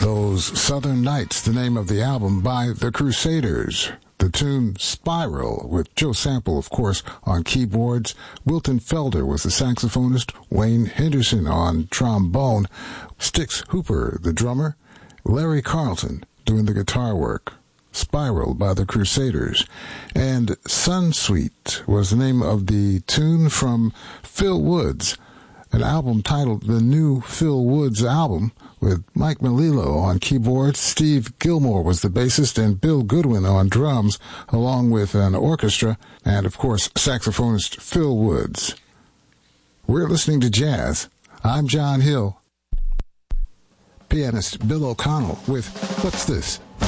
Those Southern Nights, the name of the album by The Crusaders. The tune Spiral, with Joe Sample, of course, on keyboards. Wilton Felder was the saxophonist. Wayne Henderson on trombone. Stix Hooper, the drummer. Larry Carlton doing the guitar work. Spiral by The Crusaders. And Sunsweet was the name of the tune from Phil Woods, an album titled The New Phil Woods Album, with Mike Melillo on keyboards. Steve Gilmore was the bassist, and Bill Goodwin on drums, along with an orchestra, and of course saxophonist Phil Woods. We're listening to jazz. I'm John Hill. Pianist Bill O'Connell with What's This?